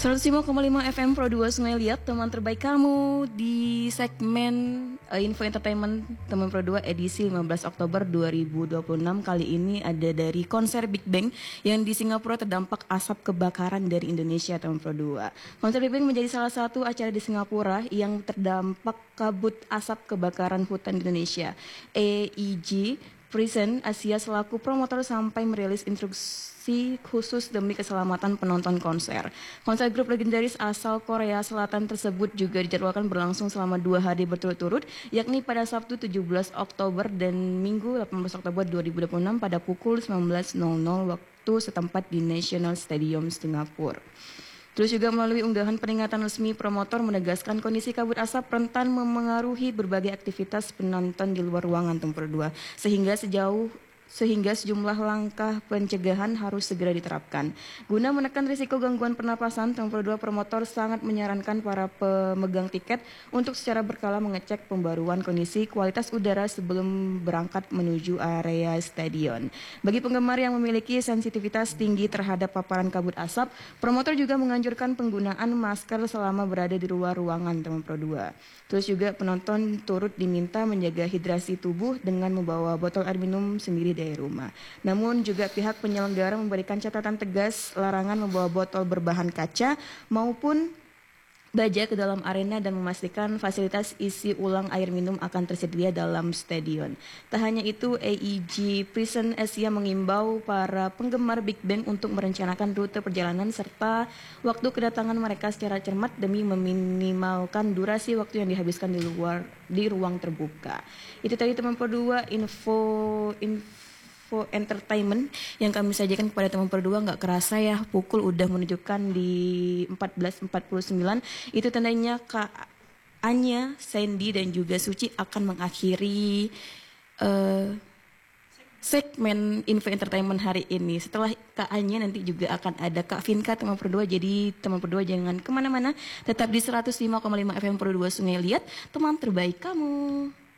105,5 FM Pro 2 Sungai Liat, teman terbaik kamu di segmen Info Entertainment teman Pro 2 edisi 15 Oktober 2026. Kali ini ada dari konser Big Bang yang di Singapura terdampak asap kebakaran dari Indonesia teman Pro 2. Konser Big Bang menjadi salah satu acara di Singapura yang terdampak kabut asap kebakaran hutan di Indonesia. AEG Prison Asia selaku promotor sampai merilis instruksi khusus demi keselamatan penonton konser. Konser grup legendaris asal Korea Selatan tersebut juga dijadwalkan berlangsung selama 2 hari berturut-turut, yakni pada Sabtu 17 Oktober dan Minggu 18 Oktober 2026 pada pukul 19.00 waktu setempat di National Stadium Singapura. Terus juga melalui unggahan peringatan resmi, promotor menegaskan kondisi kabut asap rentan memengaruhi berbagai aktivitas penonton di luar ruangan tempur 2, sehingga sejumlah langkah pencegahan harus segera diterapkan. Guna menekan risiko gangguan pernapasan, tempur 2 promotor sangat menyarankan para pemegang tiket untuk secara berkala mengecek pembaruan kondisi kualitas udara sebelum berangkat menuju area stadion. Bagi penggemar yang memiliki sensitivitas tinggi terhadap paparan kabut asap, promotor juga menganjurkan penggunaan masker selama berada di luar ruangan tempur 2. Terus juga penonton turut diminta menjaga hidrasi tubuh dengan membawa botol air minum sendiri dari rumah. Namun juga pihak penyelenggara memberikan catatan tegas larangan membawa botol berbahan kaca maupun baja ke dalam arena dan memastikan fasilitas isi ulang air minum akan tersedia dalam stadion. Tak hanya itu, AEG Prison Asia mengimbau para penggemar Big Bang untuk merencanakan rute perjalanan serta waktu kedatangan mereka secara cermat demi meminimalkan durasi waktu yang dihabiskan di ruang terbuka. Itu tadi teman Pro 2 info entertainment yang kami sajikan kepada teman berdua. Nggak kerasa ya, pukul udah menunjukkan di 14.49. Itu tandanya Kak Anya, Sandy dan juga Suci akan mengakhiri segmen info entertainment hari ini. Setelah Kak Anya nanti juga akan ada Kak Vinka teman berdua. Jadi teman berdua jangan kemana-mana, tetap di 105,5 FM Pro 2 Sungai Liat, teman terbaik kamu.